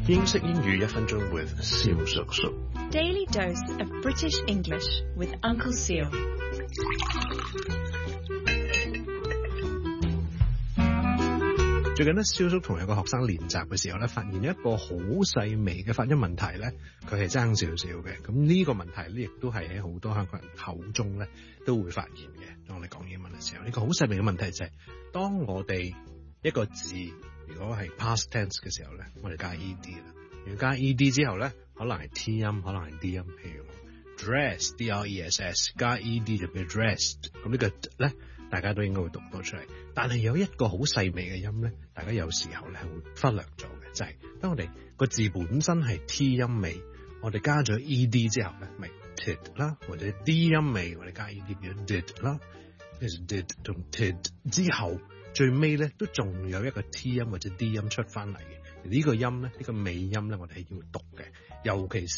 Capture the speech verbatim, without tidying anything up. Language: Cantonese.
英式英語一分鐘 with 蕭叔叔。 Daily dose of British English with Uncle Seal. 最近咧，蕭叔同有個學生練習嘅時候咧，發現一個好細微嘅發音問題咧，佢係爭少少嘅。咁呢個問題咧，亦都係喺好多香港人口中咧都會發現嘅。當我哋講英文嘅時候，呢個好細微嘅問題就係，當我哋一個字如果係 past tense 嘅時候咧，我哋加 ed 啦。如果加 ed 之後咧，可能係 t 音，可能係 d 音。譬如 dress d r e s s 加 ed 就變 dressed。咁呢個咧，大家都應該會讀到出嚟。但係有一個好細微嘅音咧，大家有時候咧係會忽略咗嘅，就係、是、當我哋個字本身係 t 音尾，我哋加咗 ed 之後咧，咪 tid 啦，或者 d 音尾，我哋加 ed 變咗 did 啦。其實 did 同 tid 之後，最尾咧都仲有一個 t 音或者 d 音出翻嚟嘅。呢個音咧，呢、呢個尾音咧，我哋係要讀嘅，尤其是